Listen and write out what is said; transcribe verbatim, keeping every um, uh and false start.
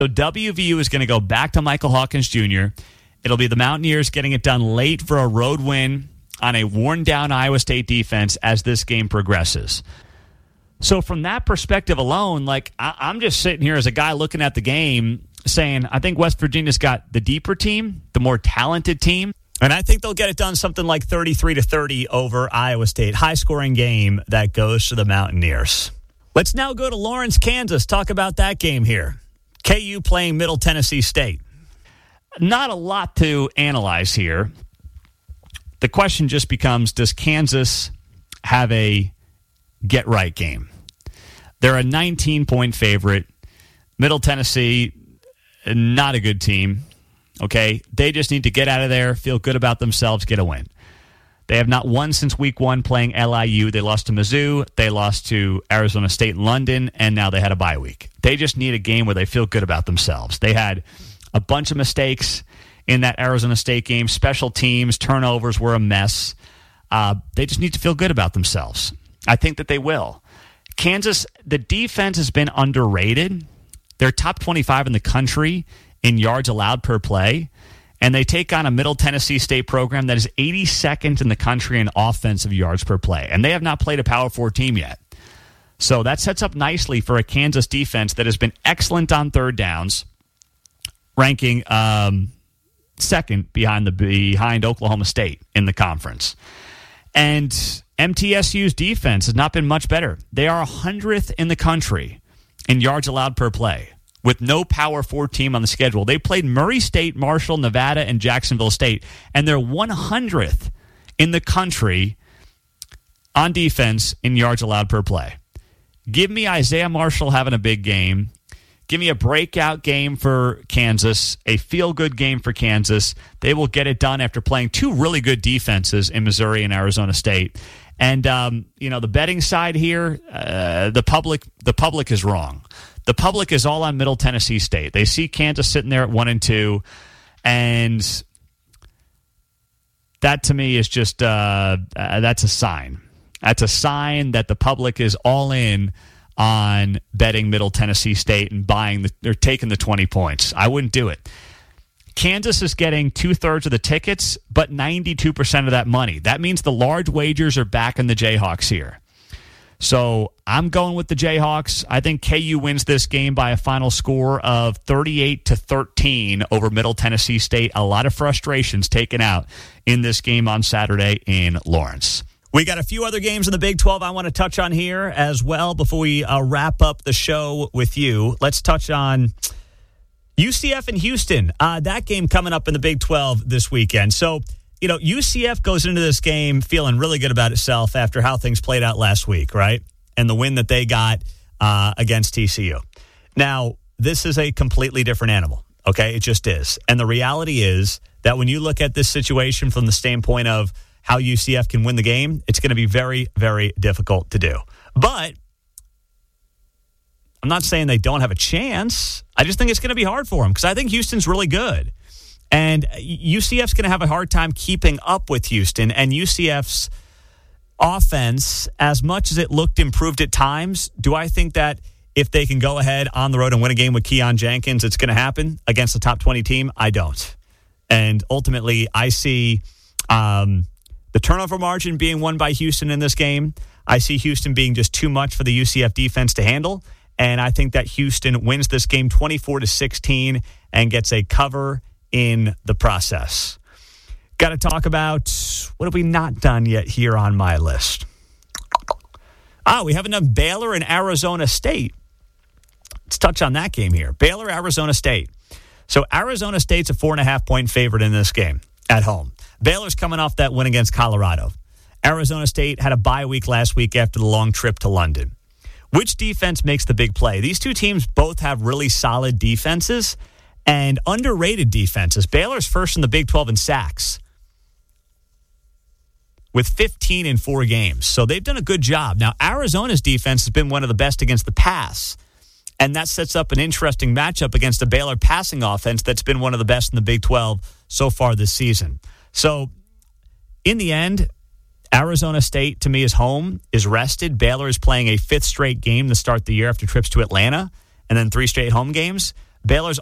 So W V U is going to go back to Michael Hawkins Junior It'll be the Mountaineers getting it done late for a road win on a worn-down Iowa State defense as this game progresses. So from that perspective alone, like I- I'm just sitting here as a guy looking at the game saying, I think West Virginia's got the deeper team, the more talented team, and I think they'll get it done something like thirty-three to thirty over Iowa State. High-scoring game that goes to the Mountaineers. Let's now go to Lawrence, Kansas. Talk about that game here. K U playing Middle Tennessee State. Not a lot to analyze here. The question just becomes, does Kansas have a get-right game? They're a nineteen-point favorite. Middle Tennessee, not a good team. Okay? They just need to get out of there, feel good about themselves, get a win. They have not won since week one playing L I U. They lost to Mizzou. They lost to Arizona State in London, and now they had a bye week. They just need a game where they feel good about themselves. They had a bunch of mistakes in that Arizona State game. Special teams, turnovers were a mess. Uh, they just need to feel good about themselves. I think that they will. Kansas, the defense has been underrated. They're top twenty-five in the country in yards allowed per play. And they take on a Middle Tennessee State program that is eighty-second in the country in offensive yards per play. And they have not played a Power Four team yet. So that sets up nicely for a Kansas defense that has been excellent on third downs, ranking um, second behind the behind Oklahoma State in the conference. And M T S U's defense has not been much better. They are one hundredth in the country in yards allowed per play, with no Power Four team on the schedule. They played Murray State, Marshall, Nevada, and Jacksonville State, and they're one hundredth in the country on defense in yards allowed per play. Give me Isaiah Marshall having a big game. Give me a breakout game for Kansas, a feel-good game for Kansas. They will get it done after playing two really good defenses in Missouri and Arizona State. And, um, you know, the betting side here, uh, the public the public is wrong. The public is all on Middle Tennessee State. They see Kansas sitting there at one and two, and that to me is just uh, uh, that's a sign. That's a sign that the public is all in on betting Middle Tennessee State and buying the, or taking the twenty points. I wouldn't do it. Kansas is getting two-thirds of the tickets, but ninety-two percent of that money. That means the large wagers are back in the Jayhawks here. So I'm going with the Jayhawks. I think K U wins this game by a final score of thirty-eight to thirteen over Middle Tennessee State. A lot of frustrations taken out in this game on Saturday in Lawrence. We got a few other games in the Big twelve I want to touch on here as well before we uh, wrap up the show with you. Let's touch on U C F and Houston. Uh, that game coming up in the Big twelve this weekend. So, you know, U C F goes into this game feeling really good about itself after how things played out last week, right? And the win that they got uh, against T C U. Now, this is a completely different animal, okay? It just is. And the reality is that when you look at this situation from the standpoint of how U C F can win the game, it's going to be very, very difficult to do. But I'm not saying they don't have a chance. I just think it's going to be hard for them because I think Houston's really good. And U C F's going to have a hard time keeping up with Houston. And U C F's offense, as much as it looked improved at times, do I think that if they can go ahead on the road and win a game with Keon Jenkins, it's going to happen against a top twenty team? I don't. And ultimately, I see um, the turnover margin being won by Houston in this game. I see Houston being just too much for the U C F defense to handle. And I think that Houston wins this game twenty-four to sixteen and gets a cover in the process. Got to talk about what have we not done yet here on my list? Ah, we haven't done Baylor and Arizona State. Let's touch on that game here. Baylor, Arizona State. So Arizona State's a four and a half point favorite in this game at home. Baylor's coming off that win against Colorado. Arizona State had a bye week last week after the long trip to London. Which defense makes the big play? These two teams both have really solid defenses and underrated defenses. Baylor's first in the Big twelve in sacks with fifteen in four games. So they've done a good job. Now, Arizona's defense has been one of the best against the pass, and that sets up an interesting matchup against a Baylor passing offense that's been one of the best in the Big twelve so far this season. So in the end, Arizona State, to me, is home, is rested. Baylor is playing a fifth straight game to start the year after trips to Atlanta and then three straight home games. Baylor's